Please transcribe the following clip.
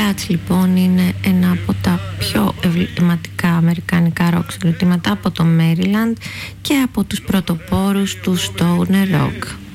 Clutch λοιπόν είναι ένα από τα πιο εμβληματικά αμερικανικά rock συγκροτήματα από το Maryland και από τους πρωτοπόρους του Stoner Rock.